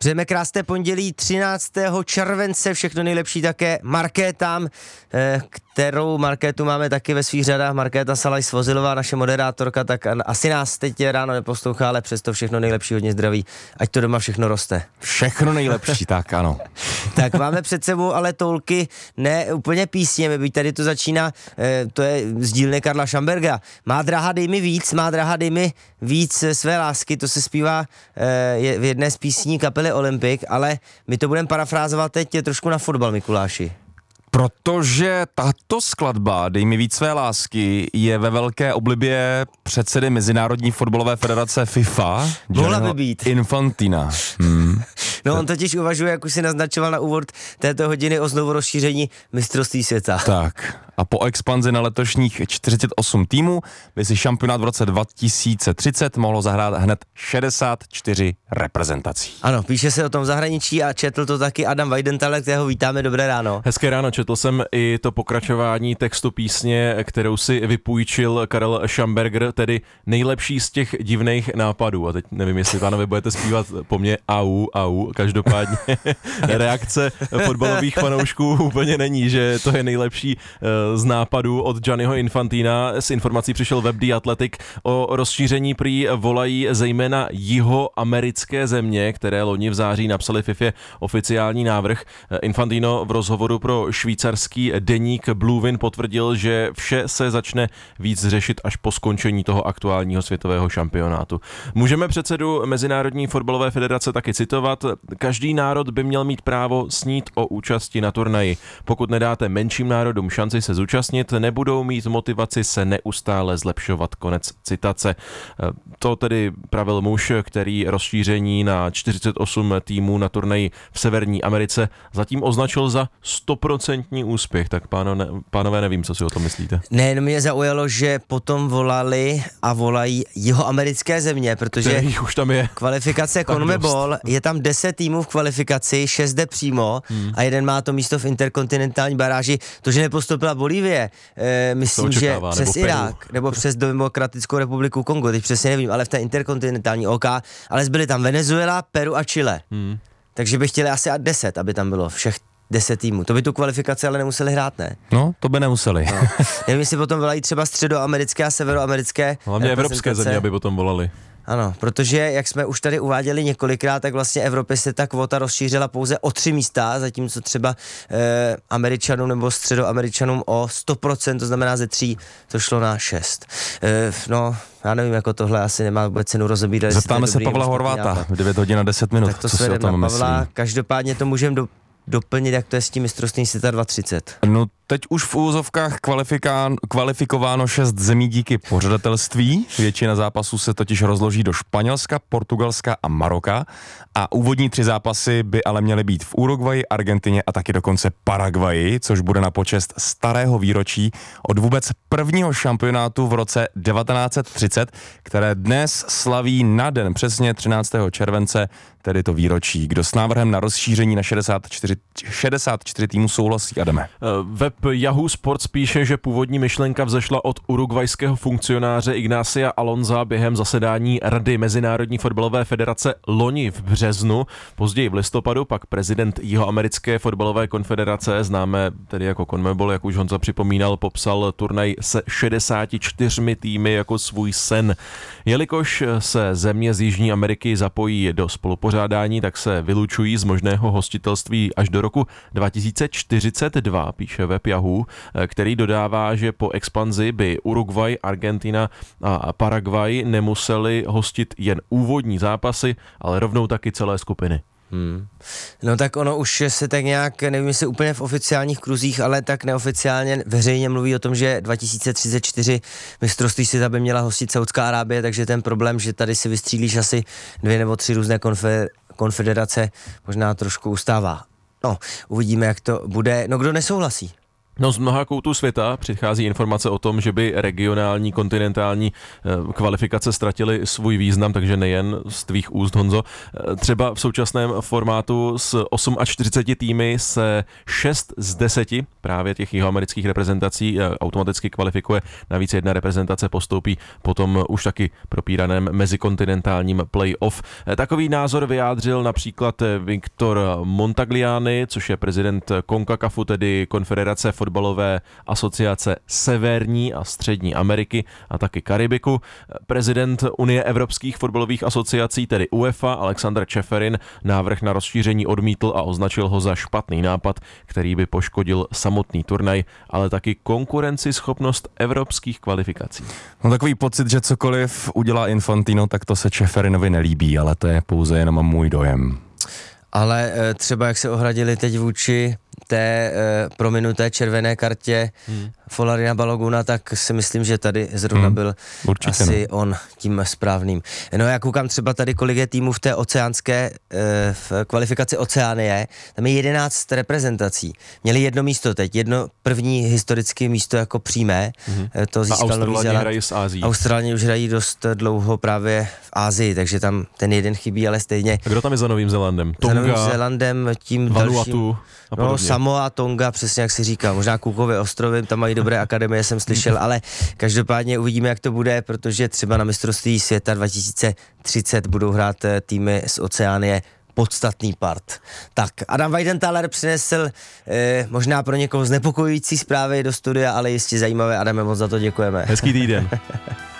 Přejeme krásné pondělí 13. července, všechno nejlepší také Markétám, kterou Markétu máme taky ve svých řadách. Markéta Salaj-Svozilová, naše moderátorka, tak asi nás teď ráno neposlouchá, ale přesto všechno nejlepší, hodně zdraví, ať to doma všechno roste. Všechno nejlepší, tak ano. Tak máme před sebou ale toulky, ne úplně písněmi, byť tady to začíná, to je z dílny Karla Šamberga. Má drahá, dej mi víc své lásky, to se zpívá v jedné z písní kapely Olympic, ale my to budeme parafrázovat teď trošku na fotbal, Mikuláši. Protože tato skladba Dej mi víc své lásky je ve velké oblibě předsedy Mezinárodní fotbalové federace FIFA, Gianniho Infantina. No on totiž uvažuje, jak už si naznačoval na úvod této hodiny, o znovu rozšíření mistrovství světa. Tak a po expanzi na letošních 48 týmů by si šampionát v roce 2030 mohlo zahrát hned 64 reprezentací. Ano, píše se o tom v zahraničí a četl to taky Adam Weidenthal, kterého vítáme, dobré ráno. Hezké ráno, četl jsem i to pokračování textu písně, kterou si vypůjčil Karel Šamberger, tedy nejlepší z těch divných nápadů. A teď nevím, jestli, pánové, budete zpívat po mně au, každopádně reakce fotbalových fanoušků úplně není, že to je nejlepší z nápadů od Gianniho Infantina. S informací přišel web The Athletic, o rozšíření prý volají zejména jihoamerické země, které loni v září napsali FIFA oficiální návrh. Infantino v rozhovoru pro švýcarský deník Bluevin potvrdil, že vše se začne víc řešit až po skončení toho aktuálního světového šampionátu. Můžeme předsedu Mezinárodní fotbalové federace taky citovat: každý národ by měl mít právo snít o účasti na turnaji. Pokud nedáte menším národům šanci se zúčastnit, nebudou mít motivaci se neustále zlepšovat. Konec citace. To tedy pravil muž, který rozšíření na 48 týmů na turnaji v Severní Americe zatím označil za 100% úspěch. Tak pánové, nevím, co si o tom myslíte. Ne, no mě zaujalo, že potom volali a volají jihoamerické země, protože už tam je kvalifikace CONMEBOL, je tam 10 týmů v kvalifikaci, 6 jde přímo a jeden má to místo v interkontinentální baráži. To, že nepostoupila Bolívie, myslím, že přes Irák nebo přes Demokratickou republiku Kongo, teď přesně nevím, ale v té interkontinentální OK, ale zbyly tam Venezuela, Peru a Chile. Takže by chtěli asi 10, aby tam bylo všech 10 týmů. To by tu kvalifikaci ale nemuseli hrát, ne? No, to by nemuseli. No. Nevím, jestli potom volají třeba středoamerické a severoamerické. Hlavně evropské země, aby potom volali. Ano, protože, jak jsme už tady uváděli několikrát, tak vlastně Evropě se ta kvota rozšířila pouze o 3 místa, zatímco třeba Američanům nebo středoameričanům o 100%, to znamená ze 3, to šlo na 6. No, já nevím, jako tohle asi nemá vůbec cenu rozebírat. Zeptáme se Pavla Horváta v 9 hodin a 10 minut, tak to co si o tom myslí. Každopádně to můžeme doplnit, jak to je s tím mistrovstvím světa 2030. No teď už v úvozovkách kvalifikováno 6 zemí díky pořadatelství. Většina zápasů se totiž rozloží do Španělska, Portugalska a Maroka a úvodní 3 zápasy by ale měly být v Uruguayi, Argentině a taky dokonce Paraguayi, což bude na počest starého výročí od vůbec prvního šampionátu v roce 1930, které dnes slaví na den přesně 13. července, tedy to výročí. Kdo s návrhem na rozšíření na 64 týmů souhlasí, Adame? Web Yahoo Sports píše, že původní myšlenka vzešla od urugvajského funkcionáře Ignacia Alonza během zasedání Rady Mezinárodní fotbalové federace loni v březnu. Později v listopadu pak prezident Jihoamerické fotbalové konfederace, známé tedy jako CONMEBOL, jak už Honza připomínal, popsal turnaj se 64 týmy jako svůj sen. Jelikož se země z Jižní Ameriky zapojí do spolupořádání, tak se vylučují z možného hostitelství až do roku 2042, píše web Yahoo, který dodává, že po expanzi by Uruguay, Argentina a Paraguay nemuseli hostit jen úvodní zápasy, ale rovnou taky celé skupiny. No tak ono už se tak nějak, nevím jestli úplně v oficiálních kruzích, ale tak neoficiálně veřejně mluví o tom, že 2034 mistrovství světa by měla hostit Saudská Arábie, takže ten problém, že tady si vystřílíš asi 2 nebo 3 různé konfederace, možná trošku ustává. No, uvidíme, jak to bude. No, kdo nesouhlasí? No, z mnoha koutů světa přichází informace o tom, že by regionální, kontinentální kvalifikace ztratily svůj význam, takže nejen z tvých úst, Honzo. Třeba v současném formátu s 48 týmy se 6 z 10 právě těch jihoamerických reprezentací automaticky kvalifikuje. Navíc jedna reprezentace postoupí potom už taky propíraném mezikontinentálním play-off. Takový názor vyjádřil například Victor Montagliani, což je prezident CONCACAFu, tedy Konfederace fotbalové asociace Severní a Střední Ameriky a taky Karibiku. Prezident Unie evropských fotbalových asociací, tedy UEFA, Alexander Čeferin, návrh na rozšíření odmítl a označil ho za špatný nápad, který by poškodil samotný turnaj, ale taky konkurenceschopnost evropských kvalifikací. No, takový pocit, že cokoliv udělá Infantino, tak to se Čeferinovi nelíbí, ale to je pouze jenom můj dojem. Ale třeba jak se ohradili teď vůči té prominuté červené kartě Folarina Baloguna, tak si myslím, že tady zrovna byl asi on tím správným. No já koukám třeba tady, kolik je týmů v té oceánské, v kvalifikaci Oceánie, tam je 11 reprezentací. Měli jedno místo teď, jedno první historické místo jako přímé, to získal Nový Zéland. Australani už hrají dost dlouho právě v Asii, takže tam ten jeden chybí, ale stejně. A kdo tam je za Novým Zélandem? Tonga, za Novým Zélandem, tím Vanuatu no, Samoa, Tonga, přesně jak si říká, možná Cookovy ostrovy, tam mají dobré akademie, jsem slyšel, ale každopádně uvidíme, jak to bude, protože třeba na mistrovství světa 2030 budou hrát týmy z Oceánie podstatný part. Tak, Adam Weidenthaler přinesl možná pro někoho znepokojující zprávy do studia, ale jistě zajímavé. Adame, moc za to děkujeme. Hezký týden.